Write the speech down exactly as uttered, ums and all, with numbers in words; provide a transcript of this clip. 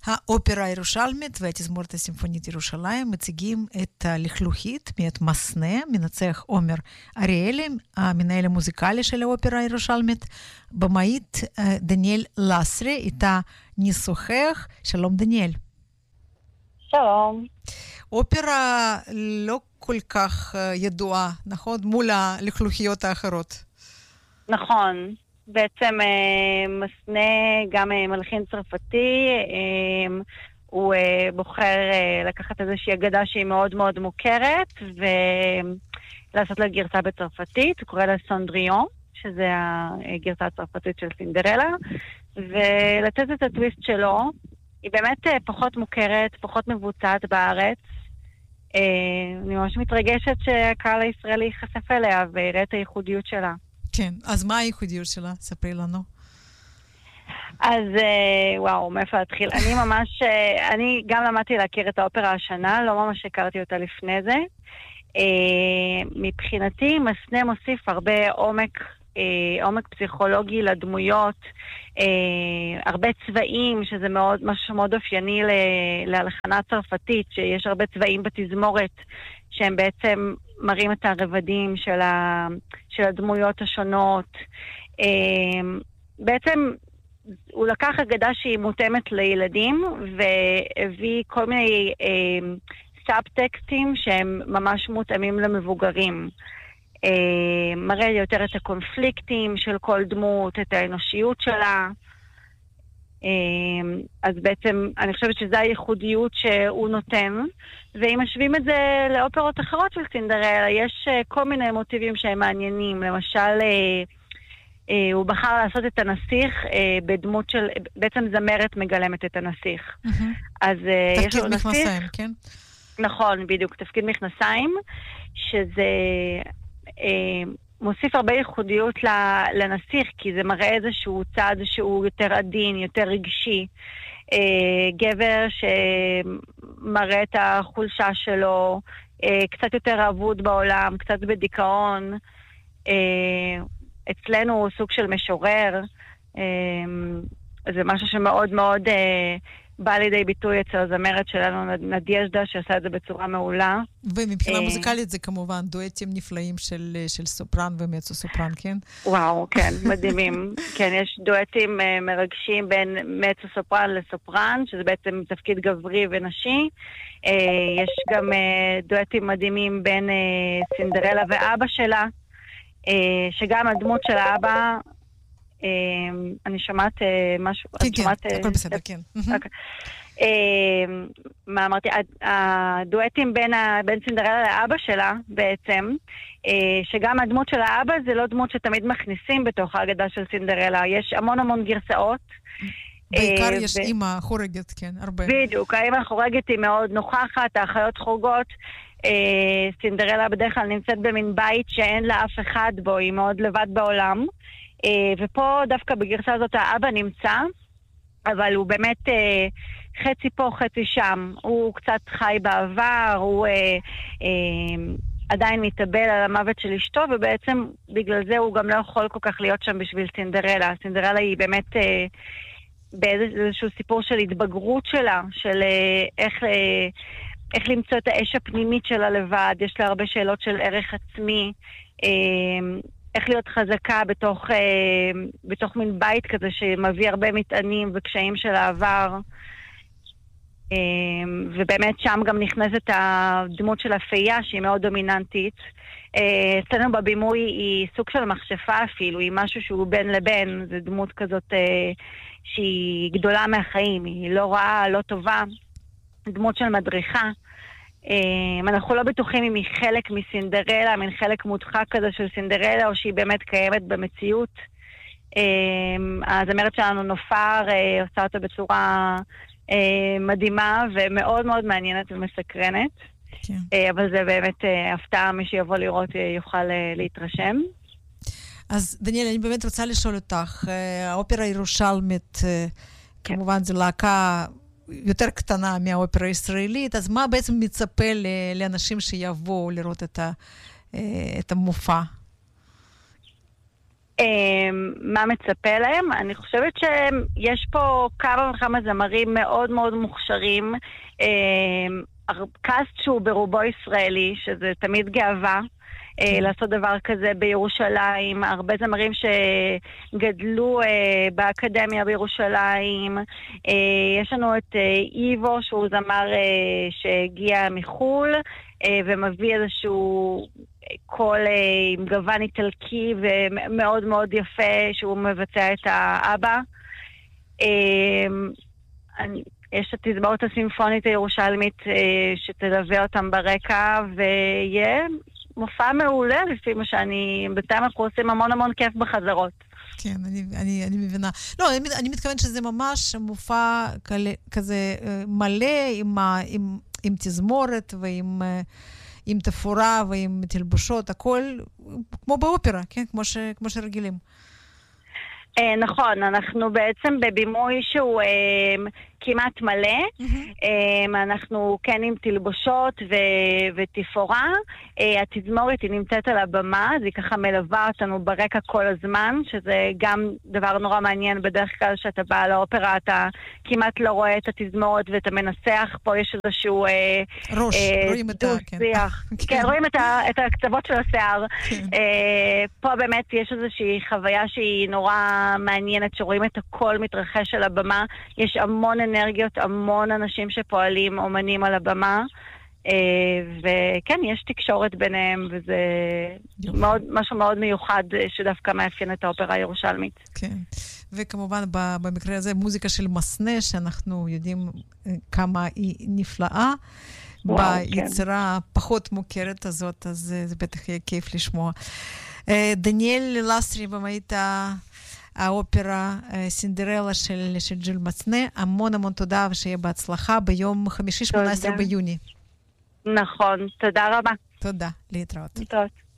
האופרה הירושלמית והתזמורת הסימפונית ירושלים מציגים את הלכלוכית מאת מסנה, מנצח עומר אריאלי, המנהל המוזיקלי של האופרה הירושלמית, במאית דניאל לסרי, איתה ניסוחך. שלום דניאל. שלום. אופרה לא כל כך ידועה, נכון? מול הלכלוכיות האחרות. נכון. בעצם מסנה גם מלחין צרפתי, הוא בוחר לקחת איזושהי אגדה שהיא מאוד מאוד מוכרת ולעשות לה גרסה בצרפתית, הוא קורא לה סנדריון, שזה הגרסה הצרפתית של סינדרלה, ולתת את הטוויסט שלו. היא באמת פחות מוכרת, פחות מבוצעת בארץ. אני ממש מתרגשת שהקהל הישראלי יחשף אליה ויראה את הייחודיות שלה. כן, אז מה הייחודיות שלה? ספרי לנו. אז וואו, מאיפה להתחיל? אני ממש, אני גם למדתי להכיר את האופרה השנה, לא ממש הכרתי אותה לפני זה. מבחינתי, מסנה מוסיף הרבה עומק, עומק פסיכולוגי לדמויות, הרבה צבעים, שזה מאוד, משהו מאוד אופייני להלחנה צרפתית, שיש הרבה צבעים בתזמורת, שהם בעצם מראים את הרבדים של, ה, של הדמויות השונות. בעצם הוא לקח אגדה שהיא מותאמת לילדים, והביא כל מיני סאב-טקסטים שהם ממש מותאמים למבוגרים. מראה יותר את הקונפליקטים של כל דמות, את האנושיות שלה. אז בעצם אני חושבת שזו הייחודיות שהוא נותן, ואם משווים את זה לאופרות אחרות של סינדרלה, יש כל מיני מוטיבים שהם מעניינים. למשל, הוא בחר לעשות את הנסיך בדמות של, בעצם זמרת מגלמת את הנסיך. אז יש לו נסיך. תפקיד מכנסיים, כן? נכון, בדיוק, תפקיד מכנסיים, שזה מוסיף הרבה ייחודיות לנסיך, כי זה מראה איזשהו צד שהוא יותר עדין, יותר רגשי. גבר שמראה את החולשה שלו, קצת יותר אבוד בעולם, קצת בדיכאון. אצלנו הוא סוג של משורר. זה משהו שמאוד מאוד בא לידי ביטוי אצל הזמרת שלנו, נדיאז'דה, שעשה את זה בצורה מעולה. ומבחינה מוזיקלית זה כמובן דואטים נפלאים של, של סופרן ומצו סופרן, כן? וואו, כן, מדהימים. כן, יש דואטים מרגשים בין מצו סופרן לסופרן, שזה בעצם תפקיד גברי ונשי. יש גם דואטים מדהימים בין סינדרלה ואבא שלה, שגם הדמות של האבא, אני שומעת משהו... כן, כן, הכל בסדר, כן. מה אמרתי? הדואטים בין סינדרלה לאבא שלה בעצם, שגם הדמות של האבא זה לא דמות שתמיד מכניסים בתוך האגדה של סינדרלה, יש המון המון גרסאות. בעיקר יש אימא חורגת, כן, הרבה. בדיוק, האימא החורגת היא מאוד נוכחת, האחיות חורגות. סינדרלה בדרך כלל נמצאת במין בית שאין לה אף אחד בו, היא מאוד לבד בעולם. ופה דווקא בגרסה הזאת האבא נמצא, אבל הוא באמת חצי פה חצי שם. הוא קצת חי בעבר, הוא עדיין מתאבל על המוות של אשתו, ובעצם בגלל זה הוא גם לא יכול כל כך להיות שם בשביל סינדרלה. סינדרלה היא באמת באיזשהו סיפור של התבגרות שלה, של איך, איך למצוא את האש הפנימית שלה לבד. יש לה הרבה שאלות של ערך עצמי, איך להיות חזקה בתוך, אה, בתוך מין בית כזה שמביא הרבה מטענים וקשיים של העבר. אה, ובאמת שם גם נכנסת הדמות של הפייה שהיא מאוד דומיננטית. אה, אצלנו בבימוי היא סוג של מכשפה אפילו, היא משהו שהוא בין לבין, זה דמות כזאת אה, שהיא גדולה מהחיים, היא לא רעה, לא טובה, דמות של מדריכה. אנחנו לא בטוחים אם היא חלק מסינדרלה, מין חלק מודחק כזה של סינדרלה, או שהיא באמת קיימת במציאות. הזמרת שלנו נופר, עושה אותה בצורה מדהימה ומאוד מאוד מעניינת ומסקרנת. כן. אבל זה באמת הפתעה, מי שיבוא לראות יוכל להתרשם. אז דניאל, אני באמת רוצה לשאול אותך, האופרה הירושלמית, כן. כמובן זו להקה יותר קטנה מהאופרה הישראלית, אז מה בעצם מצפה לאנשים שיבואו לראות את, ה, את המופע? מה מצפה להם? אני חושבת שיש פה כמה וכמה זמרים מאוד מאוד מוכשרים, קאסט שהוא ברובו ישראלי, שזה תמיד גאווה. לעשות דבר כזה בירושלים, הרבה זמרים שגדלו באקדמיה בירושלים, יש לנו את איבו שהוא זמר שהגיע מחול ומביא איזשהו קול עם גוון איטלקי ומאוד מאוד יפה שהוא מבצע את האבא. יש את התזמורת הסימפונית הירושלמית שתלווה אותם ברקע ויהיה מופע מעולה, לפי מה שאני, בינתיים אנחנו עושים המון המון כיף בחזרות. כן, אני, אני, אני מבינה. לא, אני, אני מתכוון שזה ממש מופע כזה מלא עם, עם, עם תזמורת ועם עם תפאורה ועם תלבושות, הכל כמו באופרה, כן? כמו, ש, כמו שרגילים. נכון, אנחנו בעצם בבימוי שהוא כמעט מלא, אנחנו כן עם תלבושות ותפאורה, התזמורת היא נמצאת על הבמה, אז היא ככה מלווה אותנו ברקע כל הזמן, שזה גם דבר נורא מעניין, בדרך כלל שאתה בא לאופרה, אתה כמעט לא רואה את התזמורת ואתה מנסח, פה יש איזשהו ראש, רואים את ה... כן, רואים את הקצוות של השיער. פה באמת יש איזושהי חוויה שהיא נורא מעניינת, שרואים את הכל מתרחש על הבמה, יש המון אנרגיות, המון אנשים שפועלים, אומנים על הבמה, וכן, יש תקשורת ביניהם, וזה מאוד, משהו מאוד מיוחד שדווקא מאפיין את האופרה הירושלמית. כן, וכמובן במקרה הזה מוזיקה של מסנה, שאנחנו יודעים כמה היא נפלאה, ביצירה הפחות מוכרת הזאת, אז זה בטח יהיה כיף לשמוע. דניאל לסרי, במאית האופרה סינדרלה של, של ג'יל מסנה, המון המון תודה ושיהיה בהצלחה ביום חמישי שמונה עשרה ביוני. נכון, תודה רבה. תודה, להתראות. להתראות.